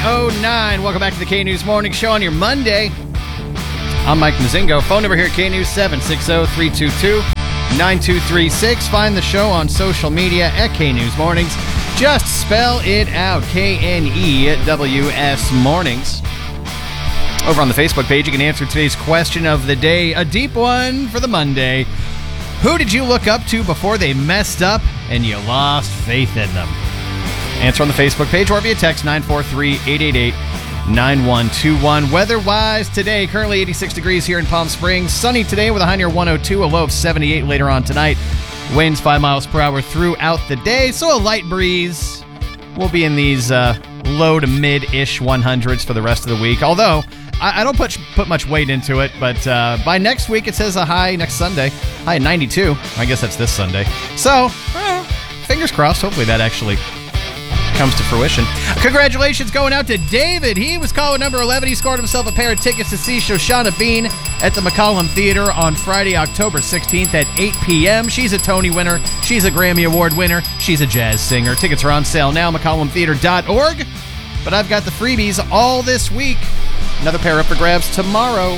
8:09. Welcome back to the K-News Morning Show on your Monday. I'm Mike Mazingo. Phone number here at K-News, 760-322-9236. Find the show on social media at K-News Mornings. Just spell it out, KNEWS Mornings. Over on the Facebook page, you can answer today's question of the day, a deep one for the Monday. Who did you look up to before they messed up and you lost faith in them? Answer on the Facebook page or via text 943-888-9121. Weather-wise today, currently 86 degrees here in Palm Springs. Sunny today with a high near 102, a low of 78 later on tonight. Winds 5 miles per hour throughout the day, so a light breeze. We'll be in these low to mid-ish 100s for the rest of the week. Although, I don't put much weight into it, but by next week it says a high next Sunday. High at 92. I guess that's this Sunday. So, fingers crossed. Hopefully that actually comes to fruition. Congratulations going out to David. He was caller number 11. He scored himself a pair of tickets to see Shoshana Bean at the McCollum Theater on Friday, October 16th at 8 p.m. She's a Tony winner. She's a Grammy Award winner. She's a jazz singer. Tickets are on sale now, McCollumtheater.org. But I've got the freebies all this week. Another pair up for grabs tomorrow.